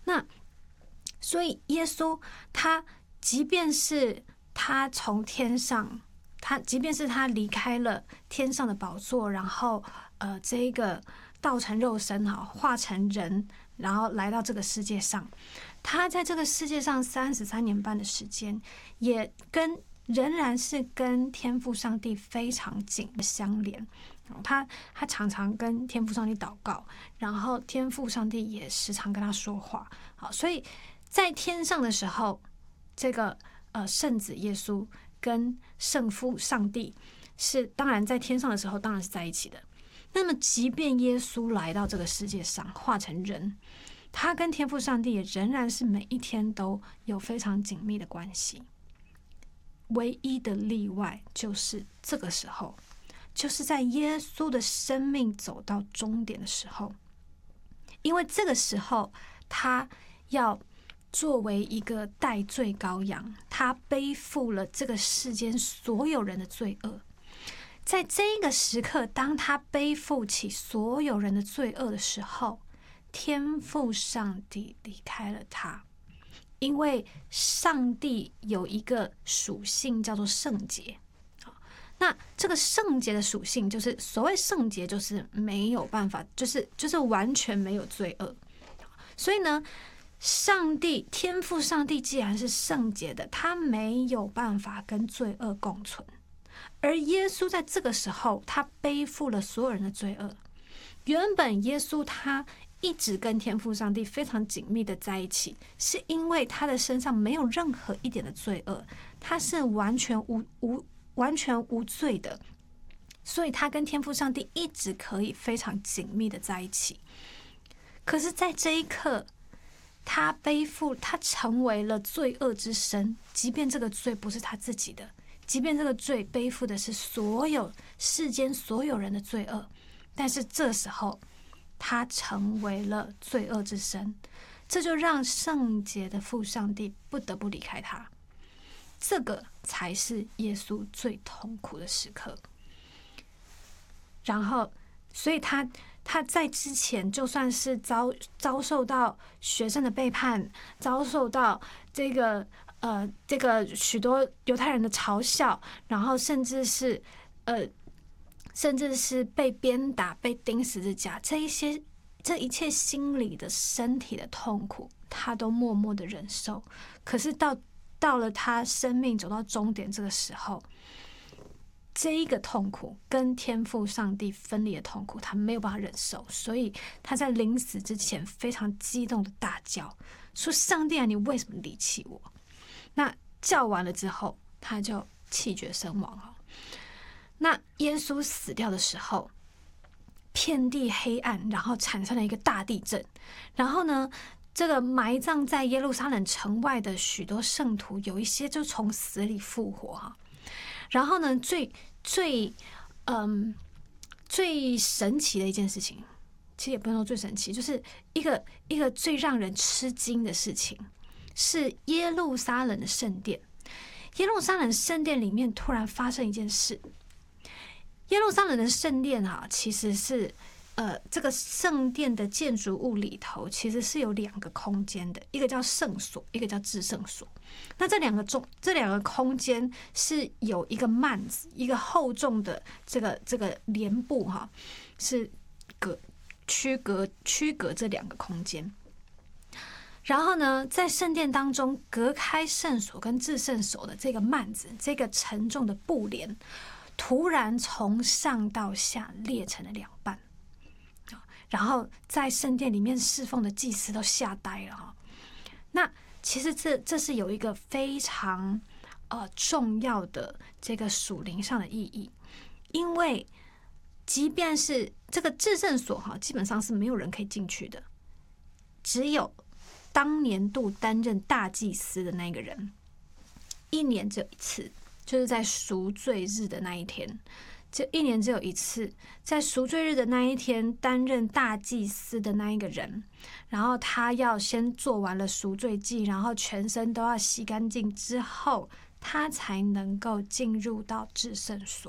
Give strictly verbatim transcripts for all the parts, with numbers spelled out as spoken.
那所以耶稣他即便是他从天上，他即便是他离开了天上的宝座，然后呃这一个道成肉身哈，化成人，然后来到这个世界上，他在这个世界上三十三年半的时间，也跟仍然是跟天父上帝非常紧的相连。他他常常跟天父上帝祷告，然后天父上帝也时常跟他说话。好，所以在天上的时候，这个呃圣子耶稣跟圣父上帝是当然在天上的时候当然是在一起的。那么即便耶稣来到这个世界上化成人，他跟天父上帝也仍然是每一天都有非常紧密的关系。唯一的例外就是这个时候，就是在耶稣的生命走到终点的时候，因为这个时候他要作为一个代罪羔羊，他背负了这个世间所有人的罪恶。在这个时刻，当他背负起所有人的罪恶的时候，天父上帝离开了他。因为上帝有一个属性叫做圣洁，那这个圣洁的属性就是所谓圣洁，就是没有办法，就是就是完全没有罪恶。所以呢，上帝天父上帝既然是圣洁的，他没有办法跟罪恶共存。而耶稣在这个时候，他背负了所有人的罪恶。原本耶稣他一直跟天父上帝非常紧密的在一起，是因为他的身上没有任何一点的罪恶，他是完全无无完全无罪的，所以他跟天父上帝一直可以非常紧密的在一起。可是在这一刻，他背负他成为了罪恶之身，即便这个罪不是他自己的，即便这个罪背负的是所有世间所有人的罪恶，但是这时候他成为了罪恶之身，这就让圣洁的父上帝不得不离开他。这个才是耶稣最痛苦的时刻。然后所以他他在之前就算是遭遭受到学生的背叛，遭受到这个呃这个许多犹太人的嘲笑，然后甚至是呃甚至是被鞭打、被钉十字架，这一些这一切心理的、身体的痛苦，他都默默的忍受。可是到到了他生命走到终点这个时候，这一个痛苦跟天父上帝分离的痛苦，他没有办法忍受，所以他在临死之前非常激动的大叫说：“上帝啊，你为什么离弃我？”那叫完了之后，他就气绝身亡了。那耶稣死掉的时候，遍地黑暗，然后产生了一个大地震。然后呢，这个埋葬在耶路撒冷城外的许多圣徒，有一些就从死里复活哈。然后呢，最最嗯最神奇的一件事情，其实也不能说最神奇，就是一个一个最让人吃惊的事情，是耶路撒冷的圣殿。耶路撒冷圣殿里面突然发生一件事。耶路撒冷的圣殿哈、啊，其实是呃这个圣殿的建筑物里头其实是有两个空间的，一个叫圣所，一个叫至圣所。那这两个中这两个空间是有一个幔子，一个厚重的这个这个帘布哈、啊，是隔区隔区隔这两个空间。然后呢，在圣殿当中隔开圣所跟至圣所的这个幔子，这个沉重的布帘，突然从上到下裂成了两半，然后在圣殿里面侍奉的祭司都吓呆了哈。那其实这这是有一个非常呃重要的这个属灵上的意义，因为即便是这个至圣所哈，基本上是没有人可以进去的，只有当年度担任大祭司的那个人，一年只有一次。就是在赎罪日的那一天，这一年只有一次，在赎罪日的那一天担任大祭司的那一个人，然后他要先做完了赎罪祭，然后全身都要洗干净之后，他才能够进入到至圣所。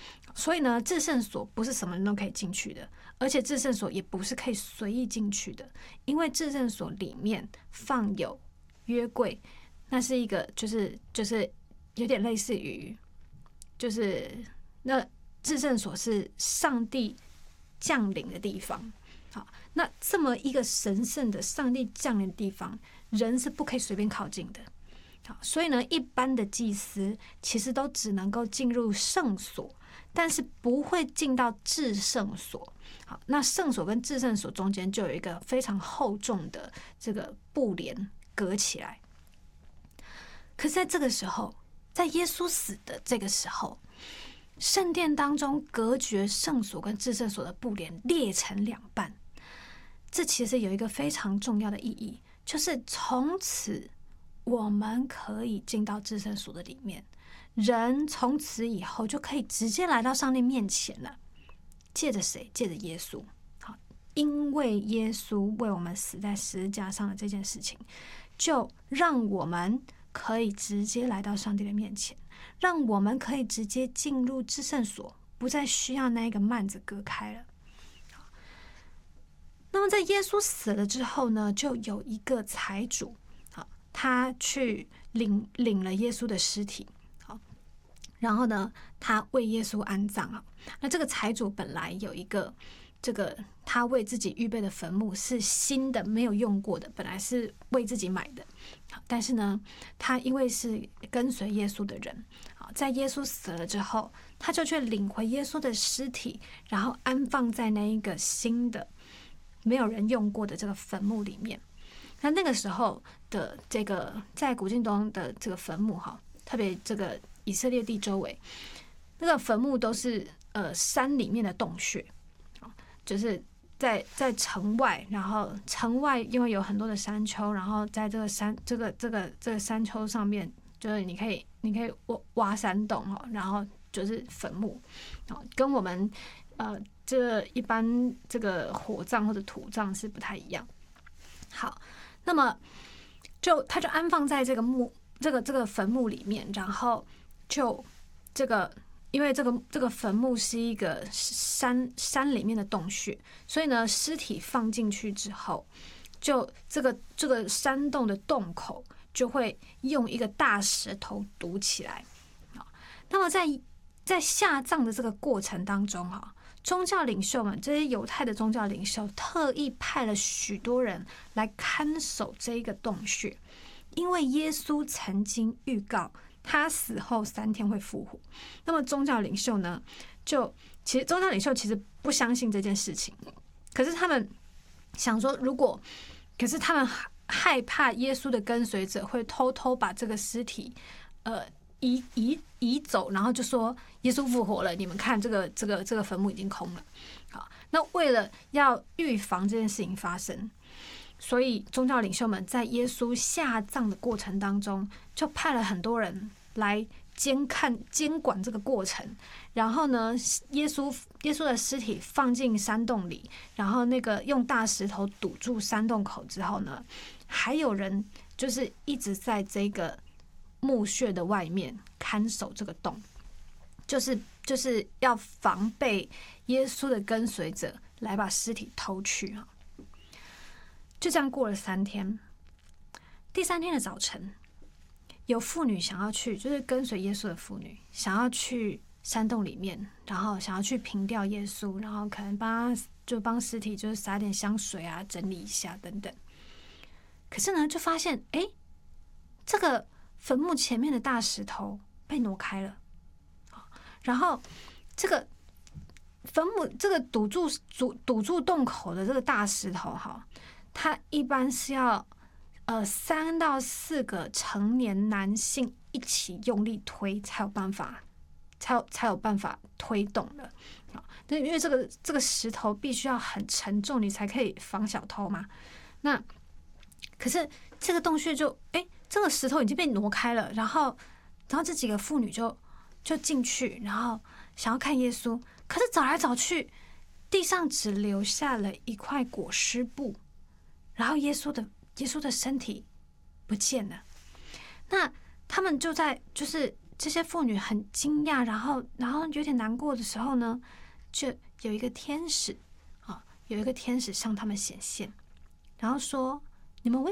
所以呢，至圣所不是什么人都可以进去的，而且至圣所也不是可以随意进去的，因为至圣所里面放有约柜，那是一个就是就是有点类似于，就是那至圣所是上帝降临的地方。好，那这么一个神圣的上帝降临的地方，人是不可以随便靠近的。好，所以呢，一般的祭司其实都只能够进入圣所，但是不会进到至圣所。好，那圣所跟至圣所中间就有一个非常厚重的这个布帘隔起来。可是在这个时候，在耶稣死的这个时候，圣殿当中隔绝圣所跟至圣所的布帘裂成两半。这其实有一个非常重要的意义，就是从此我们可以进到至圣所的里面，人从此以后就可以直接来到上帝面前了。借着谁？借着耶稣。好，因为耶稣为我们死在十字架上的这件事情，就让我们可以直接来到上帝的面前，让我们可以直接进入至圣所，不再需要那个幔子隔开了。那么在耶稣死了之后呢，就有一个财主，他去领领了耶稣的尸体，好，然后呢，他为耶稣安葬啊。那这个财主本来有一个这个他为自己预备的坟墓是新的，没有用过的，本来是为自己买的。但是呢，他因为是跟随耶稣的人，在耶稣死了之后，他就去领回耶稣的尸体，然后安放在那一个新的没有人用过的这个坟墓里面。那那个时候的这个在古近东的这个坟墓哈，特别这个以色列地周围，那个坟墓都是呃山里面的洞穴，就是在在城外，然后城外因为有很多的山丘，然后在这个山这个这个这个山丘上面，就是你可以你可以挖挖山洞哈，然后就是坟墓，跟我们呃这一般这个火葬或者土葬是不太一样。好。那么就他就安放在这个墓这个这个坟墓里面，然后就这个因为这个这个坟墓是一个山山里面的洞穴，所以呢尸体放进去之后，就这个这个山洞的洞口就会用一个大石头堵起来。那么在在下葬的这个过程当中哈，宗教领袖们，这些犹太的宗教领袖特意派了许多人来看守这一个洞穴，因为耶稣曾经预告他死后三天会复活。那么宗教领袖呢，就其实宗教领袖其实不相信这件事情，可是他们想说，如果可是他们害怕耶稣的跟随者会偷偷把这个尸体，呃。移移移走，然后就说耶稣复活了，你们看这个这个这个坟墓已经空了。好，那为了要预防这件事情发生，所以宗教领袖们在耶稣下葬的过程当中，就派了很多人来监看监管这个过程。然后呢，耶稣耶稣的尸体放进山洞里，然后那个用大石头堵住山洞口之后呢，还有人就是一直在这个墓穴的外面看守这个洞，就是就是要防备耶稣的跟随者来把尸体偷去。就这样过了三天，第三天的早晨，有妇女想要去，就是跟随耶稣的妇女想要去山洞里面，然后想要去凭吊耶稣，然后可能帮他就帮尸体就是撒点香水啊，整理一下等等。可是呢，就发现哎，这个坟墓前面的大石头被挪开了，然后这个坟墓这个堵住堵堵住洞口的这个大石头哈，它一般是要呃三到四个成年男性一起用力推才有办法，才有才有办法推动的啊。因为这个这个石头必须要很沉重，你才可以防小偷嘛。那可是这个洞穴就哎。这个石头已经被挪开了，然后，然后这几个妇女就就进去，然后想要看耶稣，可是找来找去，地上只留下了一块裹尸布，然后耶稣的耶稣的身体不见了。那他们就在就是这些妇女很惊讶，然后然后有点难过的时候呢，就有一个天使啊，有一个天使向他们显现，然后说：你们为